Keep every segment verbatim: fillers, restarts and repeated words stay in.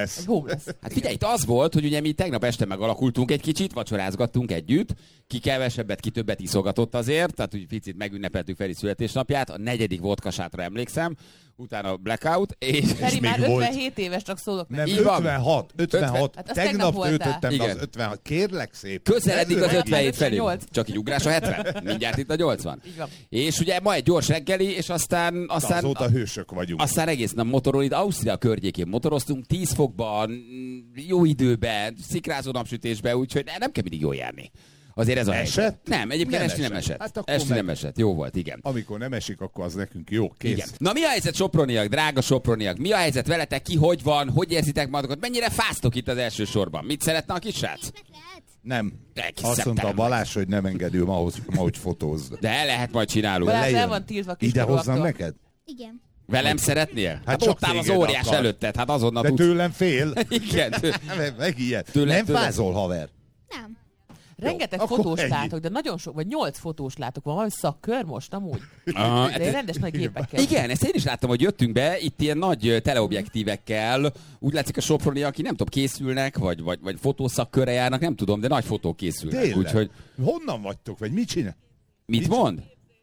Egy homeless. Hát figyelj, itt az volt, hogy ugye mi tegnap este megalakultunk egy kicsit, vacsorázgattunk együtt, ki kevesebbet, ki többet iszogatott azért, tehát úgy picit megünnepeltük Feri születésnapját, a negyedik vodkasátra emlékszem, utána blackout, és... Feri már ötvenhét éves, csak szólok meg. Nem, ötvenhat, ötvenhat. Hát tegnap töltöttem be az ötvenhat. Kérlek szép. Közeledik az ötvenhét felé. Csak így ugrás a hetven. Mindjárt itt a nyolcvan. És ugye ma egy gyors reggeli, és aztán... aztán azóta hősök vagyunk. Aztán egész nap motorol, itt Ausztria környékén motoroztunk, tíz fokban, jó időben, szikrázó napsütésben, úgyhogy nem kell mindig jól járni. Azért ez a esett? Nem, egyébként nem esti nem esett. Hát esti meg... nem esett, jó volt, igen. Amikor nem esik, akkor az nekünk jó, kész. Igen. Na mi a helyzet, soproniak, drága soproniak? Mi a helyzet veletek, ki hogy van, hogy érzitek magatok? Mennyire fáztok itt az első sorban? Mit szeretne a kis srác? Nem. Azt mondta a Balázs, hogy nem engedő ma, hogy fotózd. De lehet majd csinálunk. Balázs el van tiltva ide hozzam neked? Igen. Velem szeretnél? Hát, hát ott áll az óriás akar. Előtted, hát azonnal de tudsz. Tőlem fél. Igen. Tőle. Megijed. Tőle, nem tőle. Fázol, haver. Nem. Rengeteg jó, fotós ennyi. látok, de nagyon sok, vagy nyolc fotós látok. Van valami szakkör most, amúgy? Ah, de rendes nagy gépekkel. Igen, ezt én is láttam, hogy jöttünk be, itt ilyen nagy teleobjektívekkel, úgy látszik a soproni, aki nem tudom, készülnek, vagy, vagy, vagy fotószakkörre járnak, nem tudom, de nagy fotók készülnek. Úgyhogy... Honnan vagytok, vagy mit csinál? Mit, mit mond?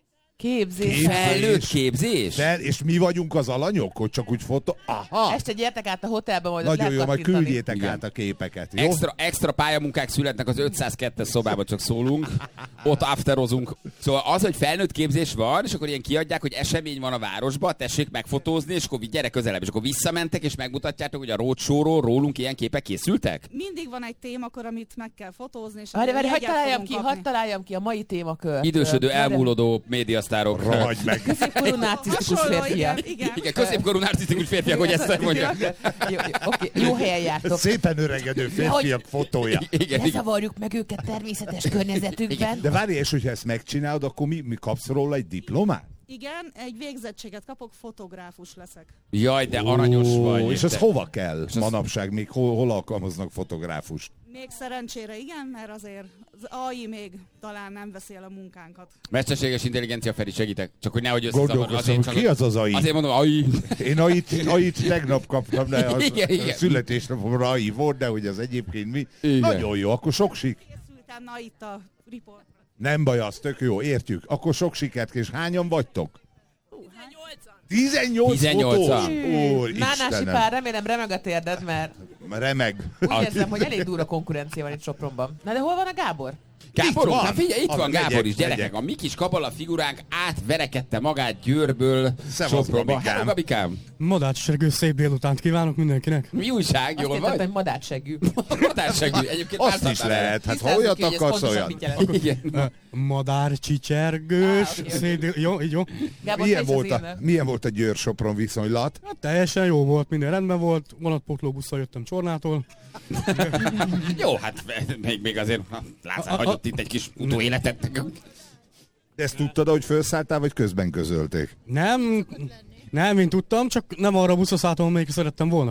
Képzés. Képzés. Felnőtt képzés. Fel, és mi vagyunk az alanyok, hogy csak úgy fotó... Aha! Este gyertek át a hotelbe, majd nagyon jó, majd küldjétek igen. át a képeket, jó? Extra, extra pályamunkák születnek az ötszázkettes szobában, csak szólunk. Ott afterozunk. Szóval az, hogy felnőtt képzés van, és akkor ilyen kiadják, hogy esemény van a városban, tessék megfotózni, és akkor gyere közelebb. És akkor visszamentek, és megmutatjátok, hogy a roadshow-ról rólunk ilyen képek készültek? Mindig van egy témakör, amit meg kell fotózni, és várj, várj, hadd találjam ki, hadd találjam ki a mai témakör. Idősödő, elmúlódó médiasztárok. Rohagy meg. Középkorú narcisztikus férfiak. Igen, igen, középkorú narcisztikus férfiak, hogy ezt mondják. Jó, jó, okay, jó helyen jártok. Szépen öregedő férfiak fotója. Igen, ne zavarjuk meg őket természetes környezetükben. De várj, és hogyha ezt megcsinálod, akkor mi, mi kapsz róla egy diplomát? Igen, egy végzettséget kapok, fotográfus leszek. Jaj, de aranyos Ó, vagy. És de... az hova kell és manapság? Még hol, hol alkalmaznak fotográfust? Még szerencsére igen, mert azért az á i még talán nem veszi el a munkánkat. Mesterséges intelligencia, Feri, segítek. Csak hogy nehogy összezavarod. Ki az az á i? Azért mondom, á i. Én á i-t, á i-t tegnap kaptam, de az igen, igen. Születésnapomra á i volt, de hogy az egyébként mi. Igen. Nagyon jó, akkor sok sik. Készültem, na itt a report. Nem baj, az tök jó, értjük. Akkor sok sikert, és hányan vagytok? tizennyolc tizennyolcan. fotós? Nánási pár, remélem remeg a térded, mert remeg. Úgy érzem, hogy elég durva konkurencia van itt Sopronban. Na de hol van a Gábor? Gábor, hát figyelj, itt a van megyek, Gábor is, gyerekek. megyek. A mi kis kabala figuránk átverekedte magát Győrből Sopronba. Hello, Gabikám! Madácssegű szép délutánt kívánok mindenkinek. Mi újság, jól vagy? Azt madácssegű. Madácssegű. Egyébként azt is lehet, hát ha olyat akarsz, olyan. Madár, csicsergős, szép dél... Jó, így jó. Gábor, milyen, volt a, milyen volt a Győr-Sopron viszonylat? Hát, teljesen jó volt, minden rendben volt. Vonatpótlóbusszal jöttem Csornától. Jó, hát még, még azért látszál, hagyott itt egy kis utóéletet. De ezt tudtad, hogy felszálltál, vagy közben közölték? Nem, nem, én tudtam, csak nem arra a buszra szálltam, amelyik szerettem volna.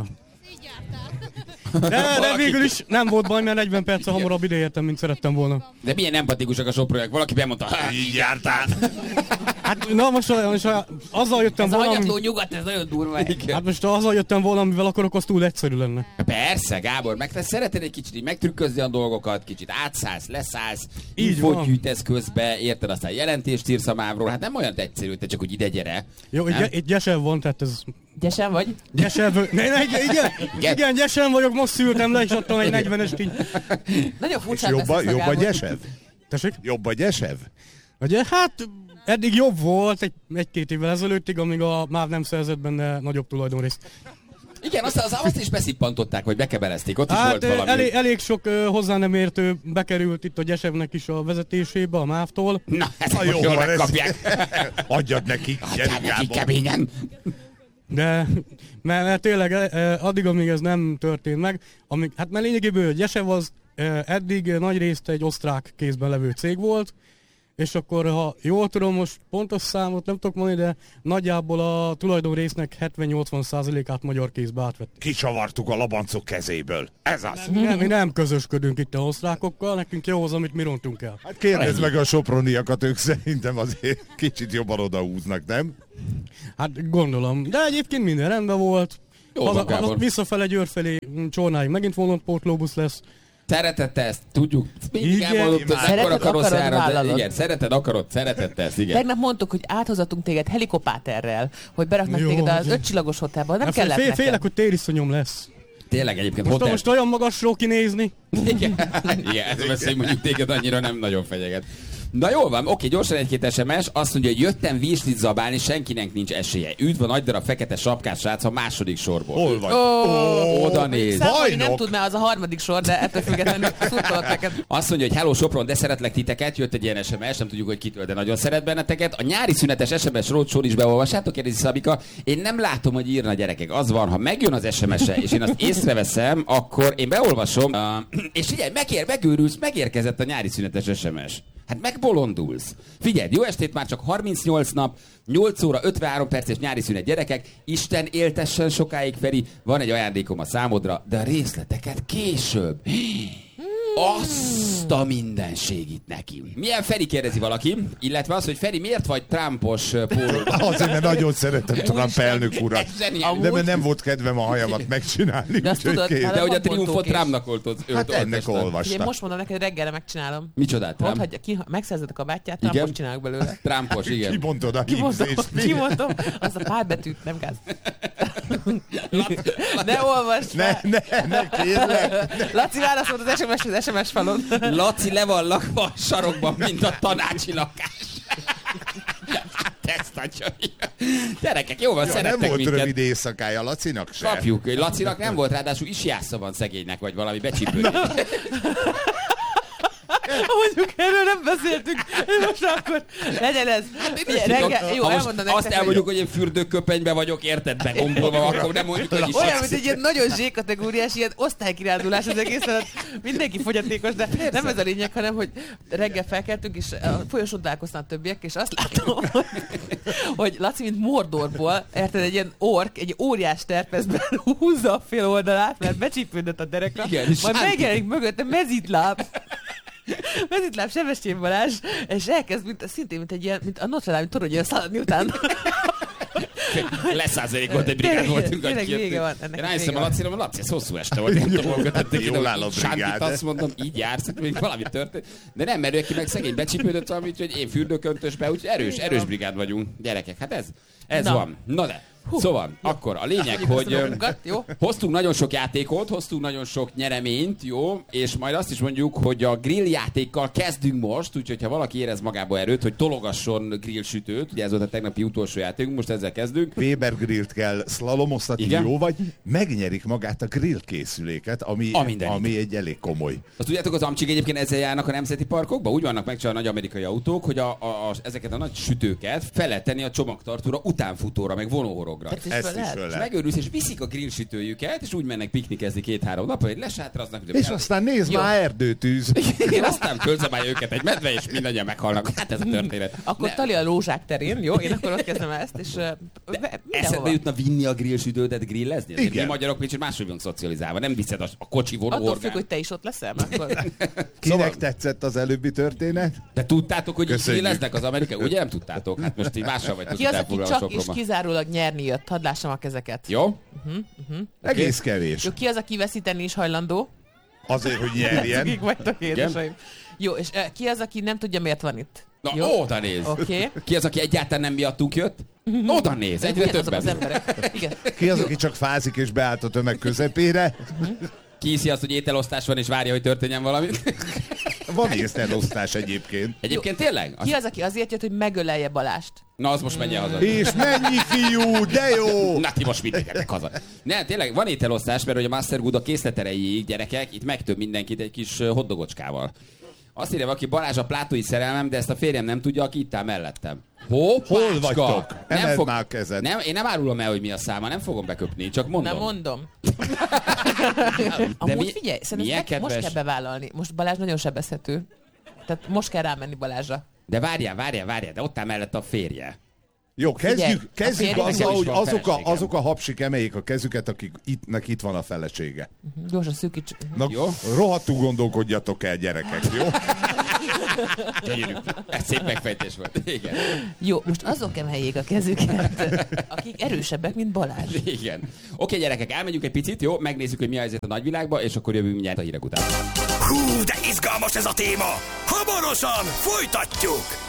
De, de végül is nem volt baj, mert negyven perccel hamarabb ideértem, mint szerettem volna. De milyen empatikusak a soproniak. Valaki bemondta, hát így jártál. Hát na most, most azzal jöttem ez volna... Ez hanyatló nyugat, ez nagyon durva. Hát most azzal jöttem volna, amivel akarok, az túl egyszerű lenne. Persze, Gábor, meg te szereted egy kicsit így megtrükközni a dolgokat, kicsit átszállsz, leszállsz, így infót gyűjtesz közbe, érted, aztán jelentést írsz a mávról, hát nem olyan egyszerű, te csak úgy ide gyere. Jó, egy, egy gyesen van, tehát ez... Gyesen vagy? Gyesen vagy? Ne, ne, igen, igen, igen, gyesen vagyok, most szültem le, és adtam egy negyvenest így. Nagyon furcsán jobb a, jobb a gyesev? Tessék? Jobb a gyesev? Ugye, hát eddig jobb volt, egy, egy-két évvel ezelőttig, amíg a MÁV nem szerzett benne nagyobb tulajdonrészt. Igen, aztán az, azt is beszippantották, vagy bekebelezték, ott is hát, volt valami. Elég, elég sok uh, hozzá nem értő bekerült itt a gyesevnek is a vezetésébe, a MÁV-tól. Na, ezt jó, jól megkapják. Adjad nekik, Adjad nekik keményen. De, mert, mert tényleg addig, amíg ez nem történt meg, amíg, hát mert lényegéből Gyesev az eddig nagyrészt egy osztrák kézben levő cég volt, és akkor, ha jól tudom, most pontos számot nem tudok mondani, de nagyjából a tulajdonrésznek hetven-nyolcvan százalékát magyar kézbe átvettük. Kicsavartuk a labancok kezéből. Ez az. Nem, nem, mi nem közösködünk itt a osztrákokkal, nekünk jó az, amit mi rontunk el. Hát kérdezd meg a soproniakat, ők szerintem azért kicsit jobban odahúznak, nem? Hát gondolom, de egyébként minden rendben volt. Haza, haza, visszafele Győr felé Csornáig megint vonatpótlóbusz lesz. Szeretette ezt, tudjuk. Mindig elmondott, hogy ekkora karosszjára, de igen, szereted, akarod, szeretette ezt, igen. Tegnap mondtuk, hogy áthozatunk téged helikopáterrel, hogy beraknak Jó, téged az ötcsillagos hotelba, nem hát kellett fél, nekem. Félek, hogy tériszonyom lesz. Tényleg egyébként Most, hotel... most olyan magasról kinézni. Igen, igen, ez a veszély mondjuk téged annyira nem nagyon fenyeget. Na jól van, oké, gyorsan egy-két es em es. Azt mondja, hogy jöttem virslit zabálni, senkinek nincs esélye. Üdv a nagy darab fekete sapkás srác a második sorból. Hol vagy? Oh, oda néz. Számolni nem tud, mert az a harmadik sor, de ettől függetlenül szurkolok neked. Azt mondja, hogy hello Sopron, de szeretlek titeket. Jött egy ilyen es em es, nem tudjuk, hogy kitől, de nagyon szeret benneteket. A nyári szünetes es em es rócsor is beolvassátok, kérdezi Szabika. Én nem látom, hogy írna, gyerekek. Az van, ha megjön az es em es-e, és én azt észreveszem, akkor én beolvasom, uh, és figyelj, megér, megőrülsz, megérkezett a nyári szünetes es em es. Hát megbolondulsz. Figyelj, jó estét, már csak harmincnyolc nap, nyolc óra ötvenhárom perces nyári szünet, gyerekek. Isten éltessen sokáig, Feri. Van egy ajándékom a számodra, de a részleteket később. Azt a mindenségit neki. Milyen Feri, kérdezi valaki, illetve az, hogy Feri, miért vagy Trumpos póló? Azért, mert nagyon szeretem Trump elnök urat. De mert nem volt kedvem a hajamat megcsinálni. De azt tudod, de hát hogy a van triumfot pontókés. Trumpnak oltod. Hát ennek Ugye olvastam. most mondom neked, reggelre megcsinálom. Micsodát, Trump? Mondd, hogy ki, megszerzed a kabátját, Igen. Trumpos csinálok belőle. Trumpos, igen. Kimondod a Kimondom, hímzést. kimondom, az a pár betűt, nem gáz. Ne olvasd Ne, fel! ne, ne, kérlek. Laci válaszolt az es em es az es em es falon. Laci le van lakva a sarokban, mint a tanácsi lakás. Ezt adja. Gyerekek, jó van, Ja, szerettek nem volt minket. rövid éjszakája Lacinak se. Kapjuk. Lacinak nem volt, ráadásul isjásza van szegénynek, vagy valami becsípődik. Mondjuk erről nem beszéltünk, most akkor legyen ez. Reggel, jó, ha most elmondom azt nektek, elmondjuk, hogy hogy én fürdőköpenyben vagyok, érted, begombolva, akkor nem mondjuk, hogy is. olyan, mint egy ilyen nagyon zsé-kategóriás, ilyen osztálykirándulás az egész, tehát mindenki fogyatékos, de nem ez a lényeg, hanem, hogy reggel felkeltünk, és a folyosón találkoztam a többiek, és azt látom, hogy, hogy Laci, mint Mordorból, érted, egy ilyen ork, egy óriás terpezben húzza a fél oldalát, mert becsípődött a derekra, Igen, és majd sánti. megjelenik mögötte mezitláb. Mezitláb Sebestyén Balázs, és elkezd, mint, szintén, mint egy ilyen, mint a Notre Dame toronyra szaladni után. Leszázalék volt, egy brigád voltunk. Tényleg vége van ennek. Rájöttem a Lacira, mert Laci, ez hosszú este volt. Nem tudom, hogy tették ide, Jól áll a hogy Sántit brigád. azt mondom, így jársz, még valami történt. De nem, mert ő aki meg szegény becsípődött valami, úgyhogy én fürdőköntösbe, úgyhogy erős, erős brigád vagyunk, gyerekek. Hát ez, ez Na. van. Na de. Hú, szóval, jó. Akkor a lényeg, Hagyjuk hogy ezt a dolgunkat, jó? hoztunk nagyon sok játékot, hoztunk nagyon sok nyereményt, jó, és majd azt is mondjuk, hogy a grill játékkal kezdünk most, úgyhogy ha valaki érez magába erőt, hogy tologasson grill sütőt, ugye ez volt a tegnapi utolsó játékunk, most ezzel kezdünk. Weber grillt kell szlalomoztatni, Igen. jó vagy, megnyerik magát a grill készüléket, ami, A mindenit. ami egy elég komoly. Azt tudjátok, az amcsik egyébként ezzel járnak a nemzeti parkokba? Úgy vannak megcsinálva a nagy amerikai autók, hogy a, a, a, ezeket a nagy sütőket fel lehet tenni a csomagtartóra, utánfutóra, meg vonóhorogra. Tehát is Ezt föl is lehet? föl És lehet. megőrülsz, és viszik a grillsütőjüket, és úgy mennek piknikezni két-három nap, hogy lesátraznak. És aztán nézd Jó. már, erdőtűz. Én aztán fölzabálja őket egy medve, és mindannyian meghalnak. Hát ez a történet. Akkor Ne- Tali a lózsák terén, jó? Én akkor ott kezdem ezt, és uh, be- Eszedbe mindenhova. jutna vinni a grillsütődet grillezni? Azért Igen. mi magyarok kicsit máshogy vagyunk szocializálva. Nem viszed a, a kocsi Attól függ, vonóorgán. hogy te is ott leszel, akkor... Kinek Szóval- tetszett az előbbi történet? De tudtátok, hogy így Köszönjük. grilleznek az amerikai? Ugye nem tudtátok? Hát most így mással vagytok Ki az, itt aki elfoglalva csak és Sopronban. kizárólag nyerni jött? Hadd lássam a kezeket. Jó? Egész kevés. Jó, ki az, aki veszíteni is hajlandó? Azért, hogy nyerjen. Akik vagytok édesaim. Jó, és uh, ki az, aki nem tudja, miért van itt? Na, Jó? oda néz. Oké. Okay. Ki az, aki egyáltalán nem miattunk jött? Oda néz, egyre Ugyanazok többen. az emberek. Igen. Ki az, aki csak fázik és beállt a tömeg közepére? Ki hiszi azt, hogy ételosztás van, és várja, hogy történjen valami? Van észrelosztás egyébként. Egyébként tényleg? Ki Az... az, aki azért jött, hogy megölelje Balást? Na, az most menjen haza. És mennyi fiú, de jó! Na, ti most mit menjetek haza? Nem, tényleg van ételosztás, mert hogy a Master Good a készleterejéig, gyerekek, itt megtöbb mindenkit egy kis ö, hoddogocskával. Azt írja, aki Balázs a plátói szerelmem, de ezt a férjem nem tudja, aki itt áll mellettem. Hoppácska! Hol vagytok? Nem Emeld fog... már a kezed. Nem, én nem árulom el, hogy mi a száma, nem fogom beköpni, csak mondom. Nem mondom. De Amúgy mi- figyelj, szerintem milyen ezt meg- most kedves. kell bevállalni. Most Balázs nagyon sebezhető. Tehát most kell rámenni Balázsra. De várjál, várjál, várjál, de ott áll mellett a férje. Jó, kezdjük, Figyelj, kezdjük a férjnek azzal, is hogy van azok a, feleségem. azok a hapsik emeljék a kezüket, akiknek itt van a felesége. Gyorsan szűkíts. Na, Jó. rohadtul gondolkodjatok el, gyerekek, jó? Gyönyörű. Ez szép megfejtés volt. Igen. Jó, most azok emeljék a kezüket, akik erősebbek, mint Balázs. Igen. Oké, gyerekek, elmegyünk egy picit, jó? Megnézzük, hogy mi a helyzet a nagyvilágban, és akkor jövünk mindjárt a hírek után. Hú, de izgalmas ez a téma! Hamarosan folytatjuk!